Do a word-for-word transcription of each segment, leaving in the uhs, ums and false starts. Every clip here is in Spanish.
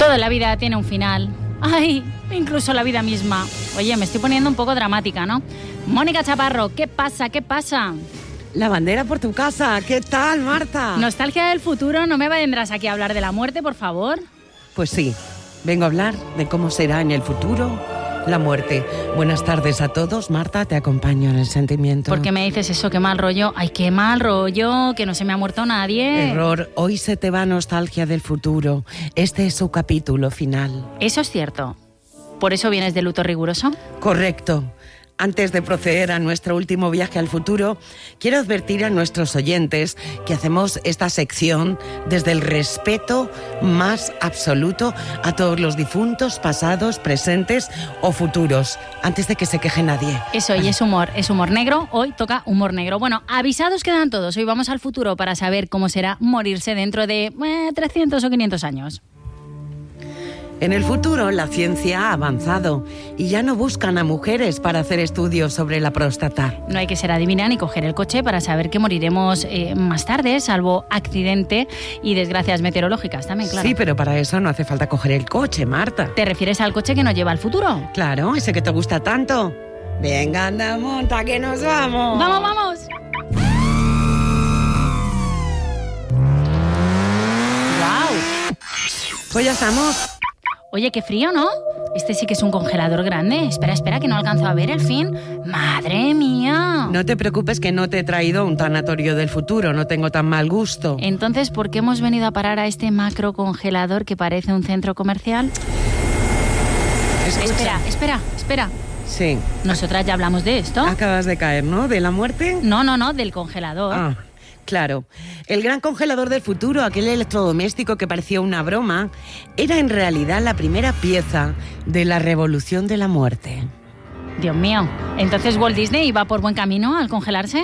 Todo en la vida tiene un final. Ay, incluso la vida misma. Oye, me estoy poniendo un poco dramática, ¿no? Mónica Chaparro, ¿qué pasa? ¿Qué pasa? La bandera por tu casa. ¿Qué tal, Marta? Nostalgia del futuro. ¿No me vendrás aquí a hablar de la muerte, por favor? Pues sí, vengo a hablar de cómo será en el futuro la muerte. Buenas tardes a todos. Marta, te acompaño en el sentimiento. ¿Por qué me dices eso? Qué mal rollo. Ay, qué mal rollo, que no se me ha muerto nadie. Error. Hoy se te va Nostalgia del futuro. Este es su capítulo final. Eso es cierto. ¿Por eso vienes de luto riguroso? Correcto. Antes de proceder a nuestro último viaje al futuro, quiero advertir a nuestros oyentes que hacemos esta sección desde el respeto más absoluto a todos los difuntos, pasados, presentes o futuros, antes de que se queje nadie. Eso, y es humor, es humor negro. Hoy toca humor negro. Bueno, avisados quedan todos. Hoy vamos al futuro para saber cómo será morirse dentro de eh, trescientos o quinientos años. En el futuro, la ciencia ha avanzado y ya no buscan a mujeres para hacer estudios sobre la próstata. No hay que ser adivina ni coger el coche para saber que moriremos eh, más tarde, salvo accidente y desgracias meteorológicas también, claro. Sí, pero para eso no hace falta coger el coche, Marta. ¿Te refieres al coche que nos lleva al futuro? Claro, ese que te gusta tanto. Venga, anda, monta, que nos vamos. ¡Vamos, vamos! ¡Guau! Pues ya estamos. Oye, qué frío, ¿no? Este sí que es un congelador grande. Espera, espera, que no alcanzo a ver el fin. ¡Madre mía! No te preocupes que no te he traído un tanatorio del futuro, no tengo tan mal gusto. Entonces, ¿por qué hemos venido a parar a este macro congelador que parece un centro comercial? Escucha. Espera, espera, espera. Sí. Nosotras ya hablamos de esto. Acabas de caer, ¿no? ¿De la muerte? No, no, no, del congelador. Ah, claro. El gran congelador del futuro, aquel electrodoméstico que parecía una broma, era en realidad la primera pieza de la revolución de la muerte. Dios mío. ¿Entonces Walt Disney iba por buen camino al congelarse?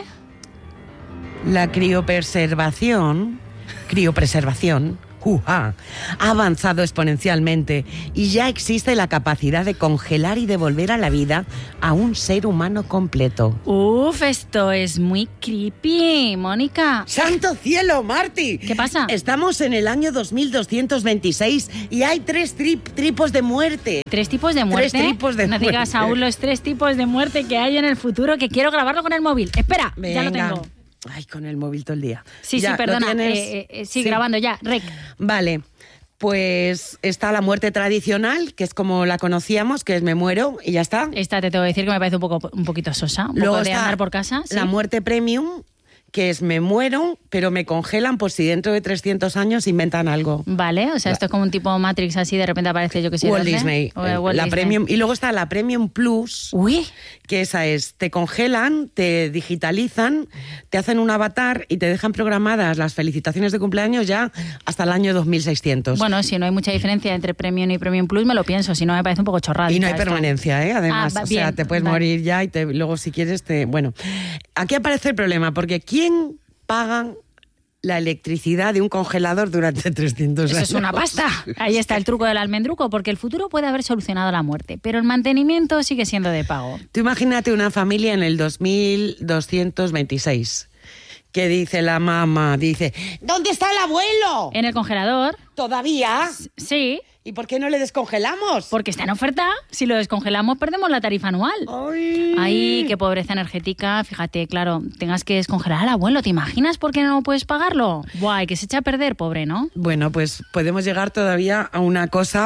La criopreservación, criopreservación, ¡uja!, ha avanzado exponencialmente y ya existe la capacidad de congelar y devolver a la vida a un ser humano completo. Uf, esto es muy creepy, Mónica. ¡Santo cielo, Marti! ¿Qué pasa? Estamos en el año dos mil doscientos veintiséis y hay tres tri- tipos de muerte. ¿Tres tipos de muerte? Tres tipos de no muerte. digas aún los tres tipos de muerte que hay en el futuro, que quiero grabarlo con el móvil. Espera, Venga. ya lo tengo. Ay, con el móvil todo el día. Sí, Ya, sí, ¿lo perdona. tienes? Eh, eh, sí, grabando ya. Rec. Vale, pues está la muerte tradicional, que es como la conocíamos, que es me muero y ya está. Esta te tengo que decir que me parece un poco un poquito sosa. Un Luego poco de está andar por casa. ¿sí? la muerte premium, que es me muero, pero me congelan por si dentro de trescientos años inventan algo. Vale, o sea, esto es como un tipo Matrix así, de repente aparece yo que sé. Walt ¿dónde? Disney, O, eh, eh, Walt la Disney. premium. Y luego está la Premium Plus, Uy, que esa es, te congelan, te digitalizan, te hacen un avatar y te dejan programadas las felicitaciones de cumpleaños ya hasta el año dos mil seiscientos. bueno, si no hay mucha diferencia entre Premium y Premium Plus, me lo pienso, si no me parece un poco chorrada. Y no hay permanencia, ¿eh? Además, Ah, va, o sea, bien, te puedes vale. morir ya y te, luego si quieres te... Bueno, aquí aparece el problema, porque ¿quién paga la electricidad de un congelador durante trescientos Eso años? es una pasta. Ahí está el truco del almendruco, porque el futuro puede haber solucionado la muerte, pero el mantenimiento sigue siendo de pago. Tú imagínate una familia en el dos mil doscientos veintiséis. ¿Qué dice la mamá? Dice, ¿dónde está el abuelo? En el congelador, ¿Todavía? sí, ¿Y por qué no le descongelamos? porque está en oferta. Si lo descongelamos, perdemos la tarifa anual. Ay. Ay, qué pobreza energética. Fíjate, claro, tengas que descongelar al abuelo. ¿Te imaginas por qué no puedes pagarlo? Buah, que se echa a perder, pobre, ¿no? Bueno, pues podemos llegar todavía a una cosa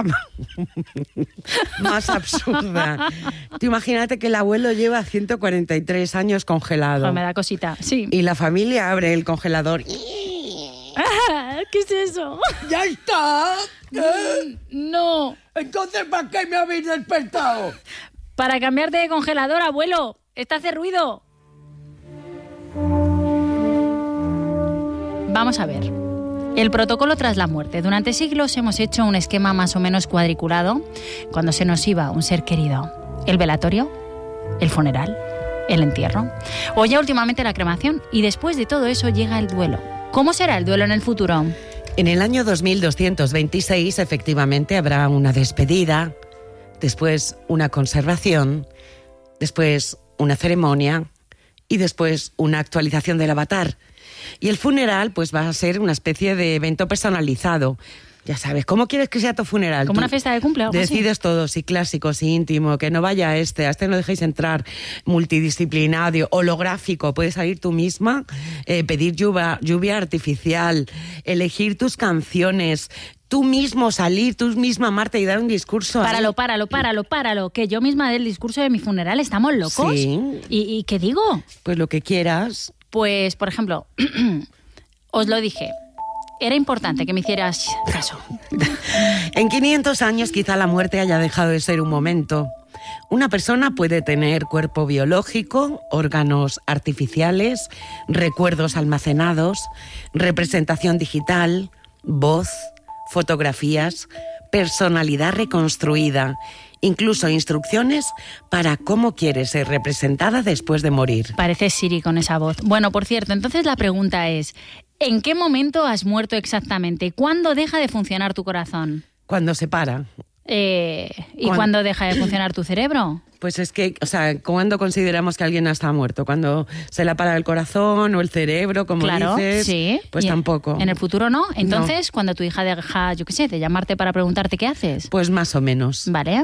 más absurda. Tú imagínate que el abuelo lleva ciento cuarenta y tres años congelado. Joder, me da cosita. Sí. Y la familia abre el congelador. Ah, ¿qué es eso? ¡Ya está! No. Entonces, ¿para qué me habéis despertado? Para cambiarte de congelador, abuelo. Esta hace ruido. Vamos a ver. El protocolo tras la muerte. Durante siglos hemos hecho un esquema más o menos cuadriculado cuando se nos iba un ser querido. El velatorio, el funeral, el entierro o ya últimamente la cremación. Y después de todo eso llega el duelo. ¿Cómo será el duelo en el futuro? En el año dos mil doscientos veintiséis, efectivamente, habrá una despedida, después una conservación, después una ceremonia y después una actualización del avatar. Y el funeral pues va a ser una especie de evento personalizado. Ya sabes, ¿cómo quieres que sea tu funeral? Como Tú una fiesta de cumple o algo así. decides todo, si clásico, si íntimo, que no vaya a este, a este no dejéis entrar, multidisciplinario, holográfico, puedes salir tú misma, eh, pedir lluvia, lluvia artificial, elegir tus canciones, tú mismo salir, tú misma, Marta, y dar un discurso. Páralo, ahí. páralo, páralo, páralo, que yo misma dé el discurso de mi funeral, ¿estamos locos? Sí. ¿Y, y qué digo? Pues lo que quieras. Pues, por ejemplo, os lo dije, era importante que me hicieras caso. En quinientos años quizá la muerte haya dejado de ser un momento. Una persona puede tener cuerpo biológico, órganos artificiales, recuerdos almacenados, representación digital, voz, fotografías, personalidad reconstruida, incluso instrucciones para cómo quiere ser representada después de morir. Parece Siri con esa voz. Bueno, por cierto, entonces la pregunta es, ¿en qué momento has muerto exactamente? ¿Cuándo deja de funcionar tu corazón? Cuando se para. Eh, ¿Y ¿Cuándo? cuándo deja de funcionar tu cerebro? Pues es que, o sea, ¿cuándo consideramos que alguien está muerto? ¿Cuando se le para el corazón o el cerebro, como Claro, dices? sí. Pues Y tampoco. En el futuro no. Entonces, cuando tu hija deja, yo qué sé, de llamarte para preguntarte qué haces. Pues más o menos. Vale.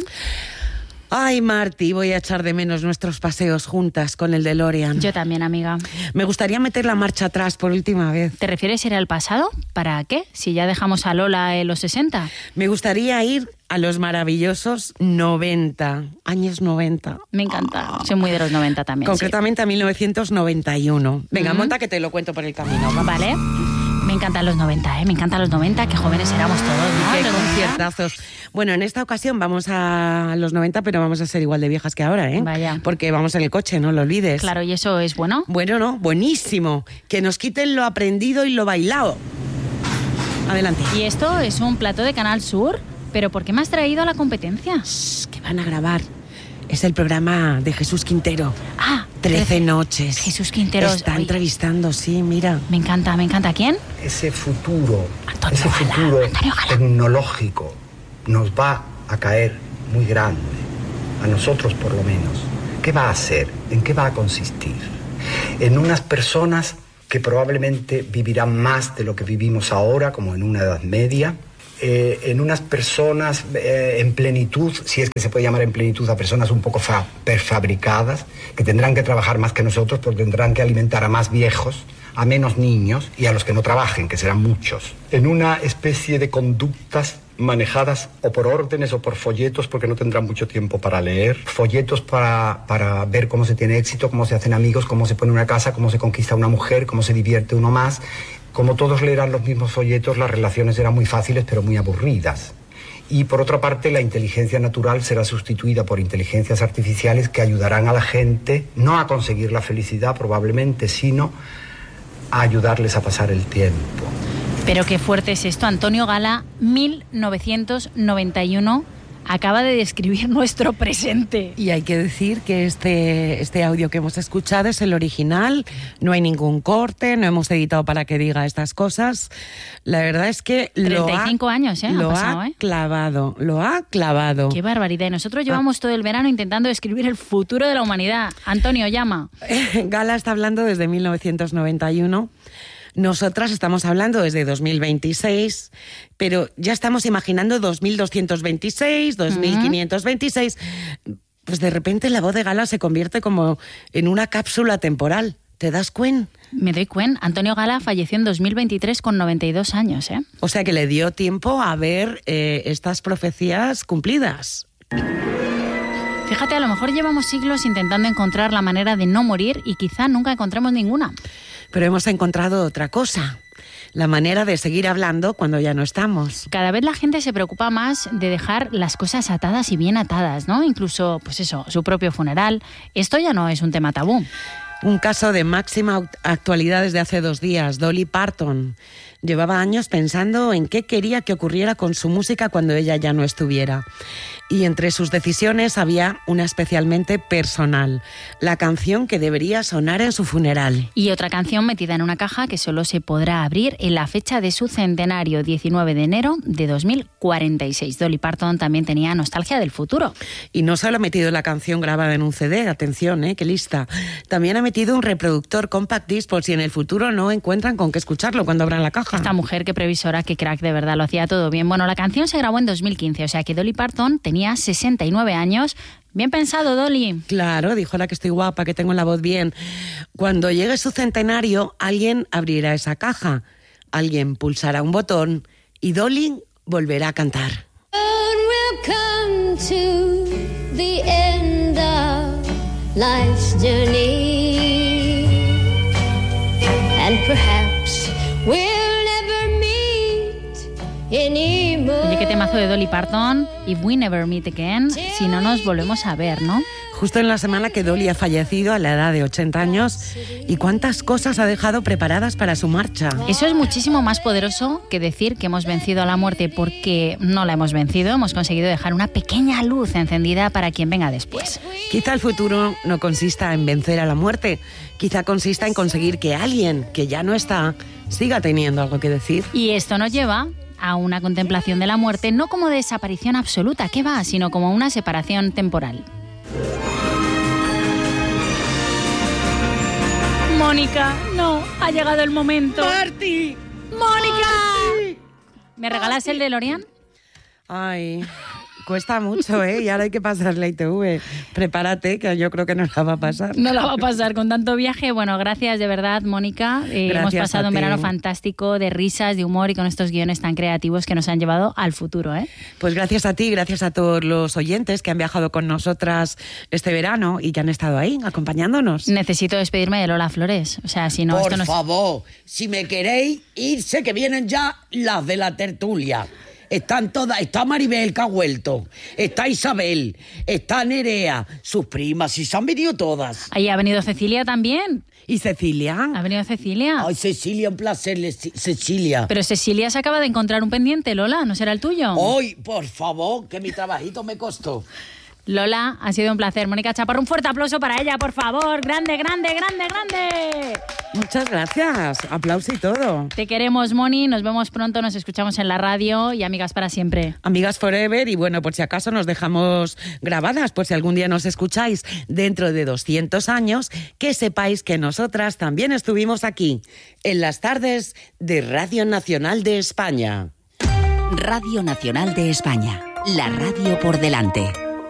Ay, Marti, voy a echar de menos nuestros paseos juntas con el DeLorean. Yo también, amiga. Me gustaría meter la marcha atrás por última vez. ¿Te refieres a ir al pasado? ¿Para qué? Si ya dejamos a Lola en los sesenta. Me gustaría ir a los maravillosos noventa, años noventa. Me encanta. Soy muy de los noventa también. Concretamente a mil novecientos noventa y uno. Venga, Ujú. monta que te lo cuento por el camino. Sí. Vamos. Vale. Me encantan los noventa, ¿eh? Me encantan los noventa, qué jóvenes éramos todos, ¿no? Qué Los noventa. conciertazos. Bueno, en esta ocasión vamos a los noventa, pero vamos a ser igual de viejas que ahora, ¿eh? Vaya. Porque vamos en el coche, no lo olvides. Claro, y eso es bueno. Bueno, no, buenísimo. Que nos quiten lo aprendido y lo bailado. Adelante. Y esto es un plato de Canal Sur, pero ¿por qué me has traído a la competencia? Shh, que van a grabar. Es el programa de Jesús Quintero. Ah, Trece noches. Jesús Quintero. Está Oye, entrevistando, sí, mira. Me encanta, me encanta. ¿Quién? Ese futuro, Antonio ese Gala, futuro Antonio Gala. tecnológico nos va a caer muy grande, a nosotros por lo menos. ¿Qué va a hacer? ¿En qué va a consistir? En unas personas que probablemente vivirán más de lo que vivimos ahora, como en una Edad Media, eh, en unas personas eh, en plenitud, si es que se puede llamar en plenitud a personas un poco fa- prefabricadas, que tendrán que trabajar más que nosotros porque tendrán que alimentar a más viejos, a menos niños y a los que no trabajen, que serán muchos. En una especie de conductas manejadas o por órdenes o por folletos, porque no tendrán mucho tiempo para leer, folletos para, para ver cómo se tiene éxito, cómo se hacen amigos, cómo se pone una casa, cómo se conquista una mujer, cómo se divierte uno más. Como todos leerán los mismos folletos, las relaciones serán muy fáciles pero muy aburridas. Y por otra parte, la inteligencia natural será sustituida por inteligencias artificiales que ayudarán a la gente no a conseguir la felicidad probablemente, sino a ayudarles a pasar el tiempo. Pero qué fuerte es esto. Antonio Gala, mil novecientos noventa y uno, acaba de describir nuestro presente. Y hay que decir que este, este audio que hemos escuchado es el original, no hay ningún corte, no hemos editado para que diga estas cosas. La verdad es que lo treinta y cinco ha, años, ¿eh? Han lo pasado, ha ¿eh? clavado, lo ha clavado. Qué barbaridad. Y nosotros llevamos todo el verano intentando describir el futuro de la humanidad. Antonio, llama. Gala está hablando desde mil novecientos noventa y uno. Nosotras estamos hablando desde dos mil veintiséis, pero ya estamos imaginando dos mil doscientos veintiséis, dos mil quinientos veintiséis. Pues de repente la voz de Gala se convierte como en una cápsula temporal. ¿Te das cuenta? Me doy cuenta. Antonio Gala falleció en dos mil veintitrés con noventa y dos años, ¿eh? O sea que le dio tiempo a ver eh, estas profecías cumplidas. Fíjate, a lo mejor llevamos siglos intentando encontrar la manera de no morir y quizá nunca encontremos ninguna. Pero hemos encontrado otra cosa, la manera de seguir hablando cuando ya no estamos. Cada vez la gente se preocupa más de dejar las cosas atadas y bien atadas, ¿no? Incluso, pues eso, su propio funeral. Esto ya no es un tema tabú. Un caso de máxima actualidad desde hace dos días, Dolly Parton. Llevaba años pensando en qué quería que ocurriera con su música cuando ella ya no estuviera. Y entre sus decisiones había una especialmente personal, la canción que debería sonar en su funeral. Y otra canción metida en una caja que solo se podrá abrir en la fecha de su centenario, diecinueve de enero de dos mil cuarenta y seis. Dolly Parton también tenía nostalgia del futuro. Y no solo ha metido la canción grabada en un C D, atención, ¿eh? Qué lista. También ha metido un reproductor compact disc por si en el futuro no encuentran con qué escucharlo cuando abran la caja. caja. Esta mujer, qué previsora, qué crack, de verdad, lo hacía todo bien. Bueno, la canción se grabó en dos mil quince, o sea que Dolly Parton tenía sesenta y nueve años. Bien pensado, Dolly. Claro, dijo la que estoy guapa, que tengo la voz bien. Cuando llegue su centenario, alguien abrirá esa caja, alguien pulsará un botón y Dolly volverá a cantar. We'll come to the end of life's journey, and perhaps we'll never meet anymore. Oye, qué temazo de Dolly Parton. If we never meet again, si no nos volvemos a ver, ¿no? Justo en la semana que Dolly ha fallecido a la edad de ochenta años, y cuántas cosas ha dejado preparadas para su marcha. Eso es muchísimo más poderoso que decir que hemos vencido a la muerte, porque no la hemos vencido, hemos conseguido dejar una pequeña luz encendida para quien venga después. Quizá el futuro no consista en vencer a la muerte, quizá consista en conseguir que alguien que ya no está siga teniendo algo que decir. Y esto nos lleva a una contemplación de la muerte, no como desaparición absoluta, ¿qué va?, sino como una separación temporal. Mónica, no, ha llegado el momento. ¡Marty! ¡Mónica! ¡Marty! ¿Me regalas el DeLorean? Ay, cuesta mucho, ¿eh? Y ahora hay que pasar la I T V. Prepárate, que yo creo que no la va a pasar. No la va a pasar con tanto viaje. Bueno, gracias de verdad, Mónica. Eh, hemos pasado un verano fantástico de risas, de humor y con estos guiones tan creativos que nos han llevado al futuro, ¿eh? Pues gracias a ti, gracias a todos los oyentes que han viajado con nosotras este verano y que han estado ahí acompañándonos. Necesito despedirme de Lola Flores. O sea, si no, Por esto no... favor, si me queréis irse, que vienen ya las de la tertulia. Están todas, está Maribel, que ha vuelto, está Isabel, está Nerea, sus primas, y se han venido todas. Ahí ha venido Cecilia también. ¿Y Cecilia? Ha venido Cecilia. Ay, Cecilia, un placer, Cecilia. Pero Cecilia se acaba de encontrar un pendiente, Lola, ¿no será el tuyo? Ay, por favor, que mi trabajito me costó. Lola, ha sido un placer. Mónica Chaparro, un fuerte aplauso para ella, por favor. Grande, grande, grande, grande. Muchas gracias. Aplauso y todo. Te queremos, Moni. Nos vemos pronto, nos escuchamos en la radio y amigas para siempre. Amigas forever. Y bueno, por si acaso nos dejamos grabadas, por si algún día nos escucháis dentro de doscientos años, que sepáis que nosotras también estuvimos aquí, en las tardes de Radio Nacional de España. Radio Nacional de España. La radio por delante.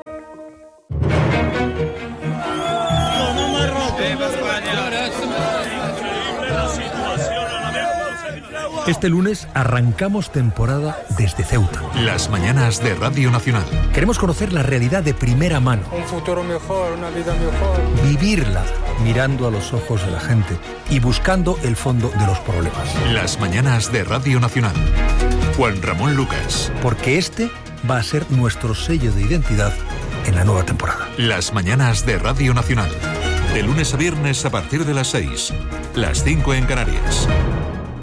Este lunes arrancamos temporada desde Ceuta. Las mañanas de Radio Nacional. Queremos conocer la realidad de primera mano. Un futuro mejor, una vida mejor. Vivirla mirando a los ojos de la gente y buscando el fondo de los problemas. Las mañanas de Radio Nacional. Juan Ramón Lucas. Porque este va a ser nuestro sello de identidad en la nueva temporada. Las mañanas de Radio Nacional. De lunes a viernes a partir de las seis. Las cinco en Canarias.